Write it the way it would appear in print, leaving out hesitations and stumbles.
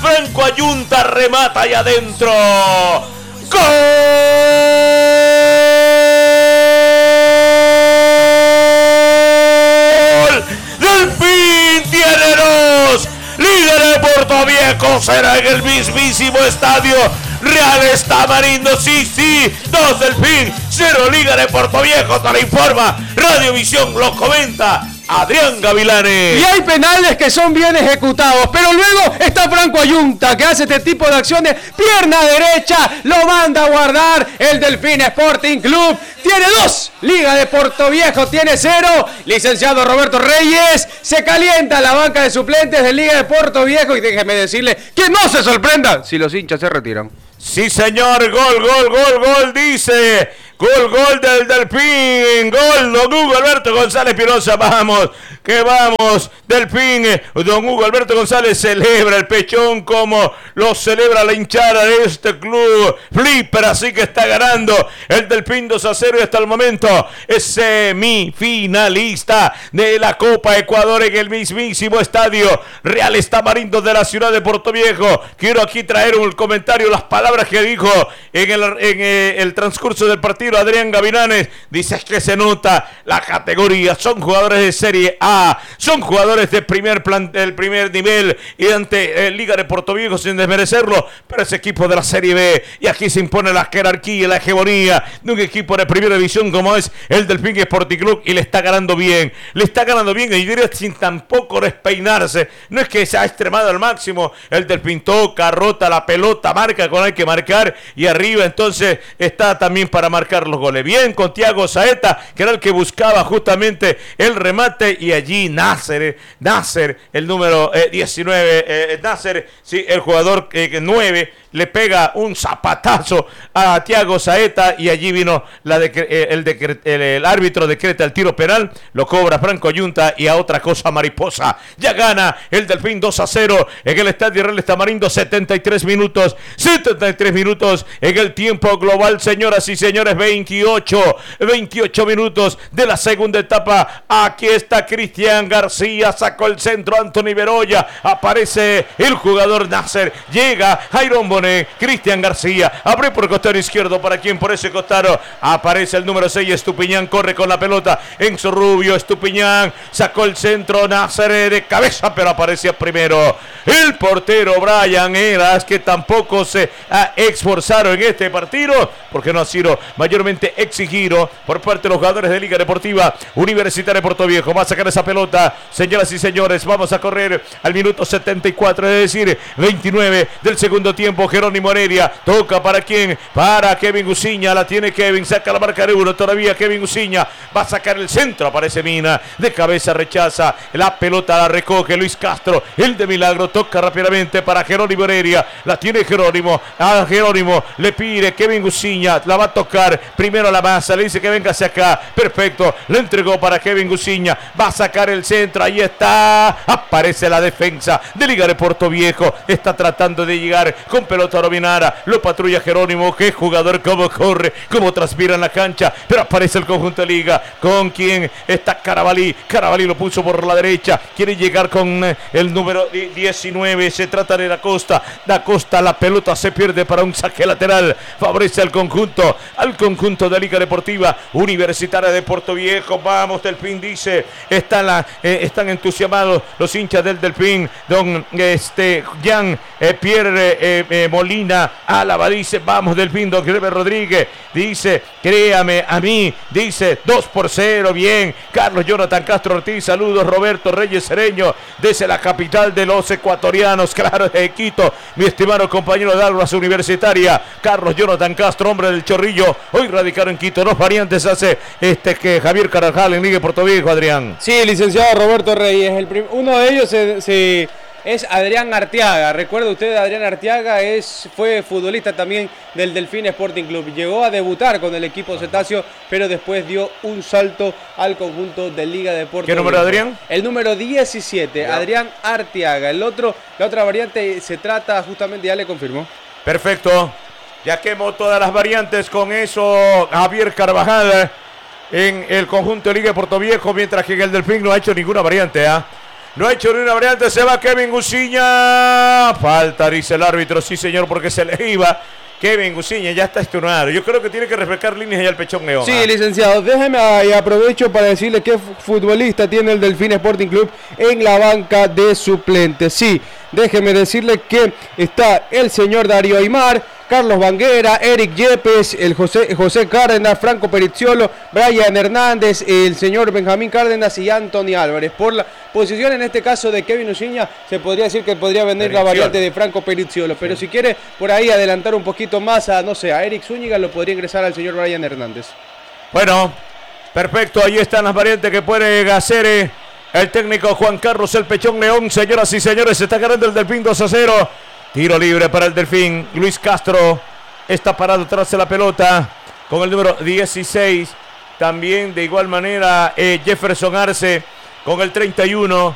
Franco Ayunta remata ahí adentro. ¡Gol! Delfín tiene dos. Líder de Puerto Viejo será en el mismísimo estadio Real Tamarindo. Sí, 2 Delfín, 0 Liga de Puerto Viejo. Te lo informa Radiovisión, lo comenta Adrián Gavilanes. Y hay penales que son bien ejecutados, pero luego está Franco Ayunta, que hace este tipo de acciones. Pierna derecha, lo manda a guardar el Delfín Sporting Club. Tiene 2, Liga de Puerto Viejo tiene 0. Licenciado Roberto Reyes, se calienta la banca de suplentes de Liga de Puerto Viejo. Y déjeme decirle que no se sorprenda si los hinchas se retiran. Sí, señor, gol, dice. Gol del Delfín. Gol, don Hugo Alberto González Pirosa. Vamos, que vamos. Delfín, don Hugo Alberto González celebra el pechón como lo celebra la hinchada de este club. Flipper, así que está ganando el Delfín 2-0 y hasta el momento es semifinalista de la Copa Ecuador en el mismísimo estadio Real Tamarindo de la ciudad de Puerto Viejo. Quiero aquí traer un comentario, las palabras que dijo en el transcurso del partido Adrián Gavilanes. Dice que se nota la categoría, son jugadores de Serie A, son jugadores de del primer nivel y ante Liga de Puerto Viejo, sin desmerecerlo, pero es equipo de la Serie B y aquí se impone la jerarquía, la hegemonía de un equipo de primera división como es el Delfín Sporting Club y le está ganando bien y diría sin tampoco despeinarse. No es que se ha extremado al máximo, el Delfín toca, rota la pelota, marca con hay que marcar y arriba entonces está también para marcar los goles. Bien con Thiago Saeta, que era el que buscaba justamente el remate, y allí Nasser, el número 19, Nasser, sí, el jugador 9, le pega un zapatazo a Thiago Saeta y allí vino el árbitro decreta el tiro penal, lo cobra Franco Ayunta y a otra cosa mariposa. Ya gana el Delfín 2-0 en el estadio Real Tamarindo, 73 minutos en el tiempo global, señoras y señores, 28 minutos de la segunda etapa. Aquí está Cristian García, sacó el centro Anthony Beroya, aparece el jugador Nasser, llega Jairon Bonet, Cristian García, abre por el costado izquierdo, para quien por ese costado aparece el número 6, Estupiñán, corre con la pelota, Enzo Rubio, Estupiñán, sacó el centro, Nasser de cabeza, pero aparecía primero el portero Brian Eras, que tampoco se ha esforzado en este partido, porque no ha sido mayormente exigido por parte de los jugadores de Liga Deportiva Universitaria de Puerto Viejo. Va a sacar esa pelota, señoras y señores, vamos a correr al minuto 74, es decir, 29 del segundo tiempo. Jerónimo Heredia, toca para quién, para Kevin Gusiña, la tiene Kevin, saca la marca de uno, todavía Kevin Gusiña, va a sacar el centro, aparece Mina, de cabeza rechaza, la pelota la recoge Luis Castro, el de Milagro, toca rápidamente para Jerónimo Heredia, la tiene Jerónimo, a Jerónimo le pide Kevin Gusiña, la va a tocar primero a la masa, le dice que venga hacia acá, perfecto, le entregó para Kevin Gusiña, va a sacar el centro, ahí está, aparece la defensa de Liga de Puerto Viejo, está tratando de llegar con pelota dominada, lo patrulla Jerónimo, qué jugador, cómo corre, cómo transpira en la cancha, pero aparece el conjunto de Liga, con quien está Carabalí lo puso por la derecha, quiere llegar con el número 19, se trata de Da Costa, la pelota se pierde para un saque lateral, favorece al conjunto de Liga Deportiva Universitaria de Puerto Viejo. Vamos, Delfín, dice, están entusiasmados los hinchas del Delfín, don Jean Pierre Molina Álava, dice, vamos Delfín, don Greber Rodríguez, dice, créame a mí, dice, 2-0, bien, Carlos Jonathan Castro Ortiz, saludos, Roberto Reyes Cereño, desde la capital de los ecuatorianos, claro, de Quito, mi estimado compañero de Aguas Universitaria, Carlos Jonathan Castro, hombre del Chorrillo, hoy radicado en Quito, dos variantes hace que Javier Carajal en Liga de Puerto Viejo, Adrián. Sí, licenciado Roberto Reyes, uno de ellos es Adrián Arteaga. Recuerda usted, Adrián Arteaga fue futbolista también del Delfín Sporting Club. Llegó a debutar con el equipo cetáceo, pero después dio un salto al conjunto de Liga de Puerto Viejo. ¿Qué número, Adrián? El número 17, ya. Adrián Arteaga. La otra variante se trata justamente, ya le confirmó. Perfecto. Ya quemó todas las variantes con eso Javier Carvajal en el conjunto de Liga de Puerto Viejo, mientras que en el Delfín no ha hecho ninguna variante, No ha hecho ni una variante. Se va Kevin Gusiña. Falta, dice el árbitro. Sí, señor, porque se le iba. Kevin Gusiña ya está estunado. Yo creo que tiene que refrescar líneas allá al Pechón León. Sí, licenciado, déjeme y aprovecho para decirle qué futbolista tiene el Delfín Sporting Club en la banca de suplentes. Sí, déjeme decirle que está el señor Darío Aymar, Carlos Banguera, Eric Yepes, el José Cárdenas, Franco Perizziolo, Brian Hernández, el señor Benjamín Cárdenas y Anthony Álvarez. Por la posición en este caso de Kevin Gusiña, se podría decir que podría vender la variante de Franco Perizziolo, pero si quiere por ahí adelantar un poquito más a, no sé, a Eric Zúñiga, lo podría ingresar al señor Brian Hernández. Bueno, perfecto, ahí están las variantes que puede hacer el técnico Juan Carlos El Pechón León. Señoras y señores, se está ganando el Delfín 2-0. Tiro libre para el Delfín. Luis Castro está parado tras de la pelota con el número 16. También de igual manera Jefferson Arce con el 31.